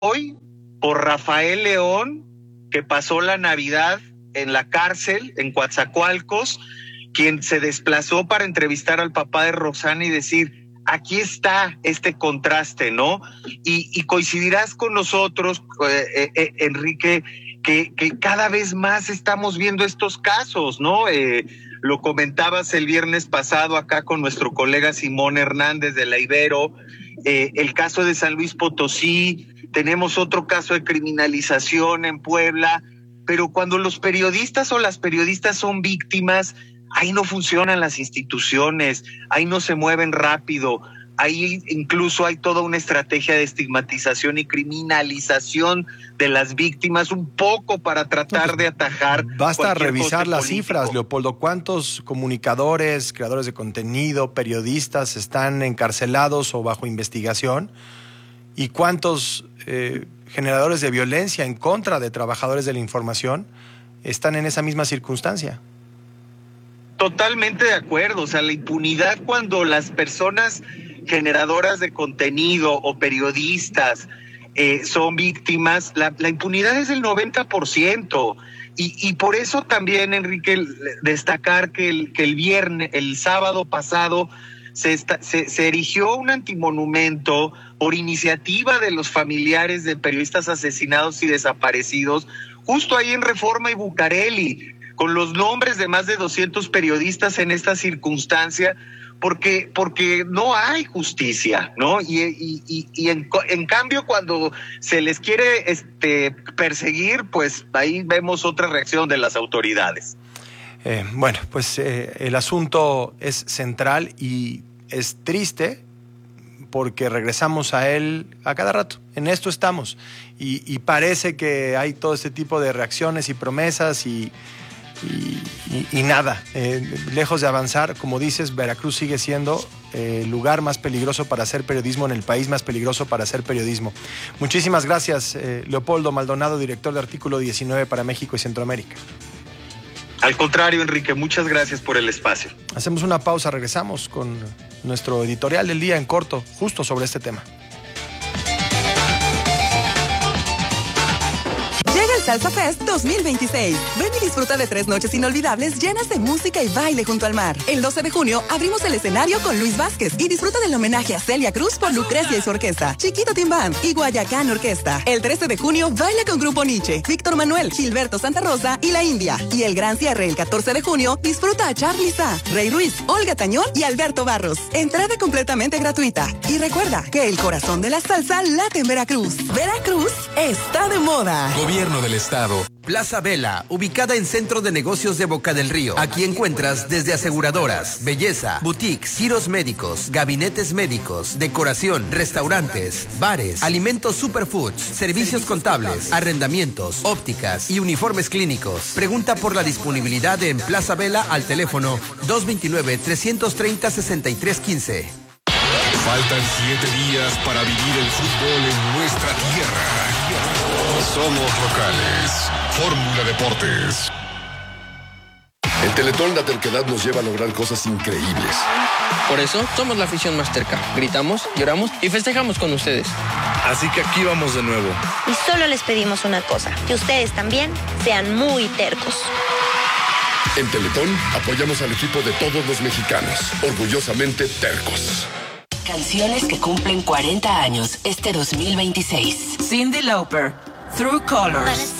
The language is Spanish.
hoy por Rafael León, que pasó la Navidad en la cárcel en Coatzacoalcos, quien se desplazó para entrevistar al papá de Roxana y decir, aquí está este contraste, ¿no? Y coincidirás con nosotros, Enrique, que cada vez más estamos viendo estos casos, ¿no? Lo comentabas el viernes pasado acá con nuestro colega Simón Hernández de la Ibero, el caso de San Luis Potosí, tenemos otro caso de criminalización en Puebla, pero cuando los periodistas o las periodistas son víctimas, ahí no funcionan las instituciones, ahí no se mueven rápido, ahí incluso hay toda una estrategia de estigmatización y criminalización de las víctimas, un poco para tratar de atajar. Basta revisar las cifras, Leopoldo. ¿Cuántos comunicadores, creadores de contenido, periodistas están encarcelados o bajo investigación? ¿Y cuántos generadores de violencia en contra de trabajadores de la información están en esa misma circunstancia? Totalmente de acuerdo. O sea, la impunidad cuando las personas generadoras de contenido o periodistas son víctimas, la impunidad es del 90%. Y por eso también, Enrique, destacar que el sábado pasado se erigió un antimonumento por iniciativa de los familiares de periodistas asesinados y desaparecidos, justo ahí en Reforma y Bucareli, con los nombres de más de 200 periodistas en esta circunstancia, porque no hay justicia, ¿no? Y en cambio, cuando se les quiere perseguir, pues ahí vemos otra reacción de las autoridades. Bueno, pues el asunto es central y es triste porque regresamos a él a cada rato. En esto estamos. Y parece que hay todo este tipo de reacciones y promesas y nada. Lejos de avanzar, como dices, Veracruz sigue siendo el lugar más peligroso para hacer periodismo, en el país más peligroso para hacer periodismo. Muchísimas gracias, Leopoldo Maldonado, director de Artículo 19 para México y Centroamérica. Al contrario, Enrique, muchas gracias por el espacio. Hacemos una pausa, regresamos con nuestro editorial del día en corto, justo sobre este tema. Llega el Salsa Fest 2026. Ven y disfruta de 3 noches inolvidables llenas de música y baile junto al mar. El 12 de junio abrimos el escenario con Luis Vázquez y disfruta del homenaje a Celia Cruz por Lucrecia y su orquesta, Chiquito Team Band y Guayacán Orquesta. El 13 de junio baila con Grupo Nietzsche, Víctor Manuel, Gilberto Santa Rosa y La India. Y el gran cierre el 14 de junio disfruta a Charly Sa, Rey Ruiz, Olga Tañón y Alberto Barros. Entrada completamente gratuita. Y recuerda que el corazón de la salsa late en Veracruz. Veracruz está de moda. Gobierno del Estado. Plaza Vela, ubicada en Centro de Negocios de Boca del Río. Aquí encuentras desde aseguradoras, belleza, boutiques, giros médicos, gabinetes médicos, decoración, restaurantes, bares, alimentos superfoods, servicios contables, arrendamientos, ópticas y uniformes clínicos. Pregunta por la disponibilidad en Plaza Vela al teléfono 229-330-6315. Faltan 7 días para vivir el fútbol en nuestra tierra. Somos locales. Fórmula Deportes. En Teletón la terquedad nos lleva a lograr cosas increíbles. Por eso somos la afición más terca. Gritamos, lloramos y festejamos con ustedes. Así que aquí vamos de nuevo. Y solo les pedimos una cosa, que ustedes también sean muy tercos. En Teletón apoyamos al equipo de todos los mexicanos, orgullosamente tercos. Canciones que cumplen 40 años este 2026. Cyndi Lauper, Through Colors.